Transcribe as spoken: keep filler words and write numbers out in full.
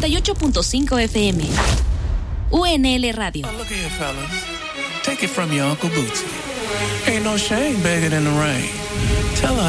noventa y ocho punto cinco F M. U N L Radio. Oh, look here, fellas. Take it from your Uncle Bootsy. Ain't no shame begging in the rain. Tell her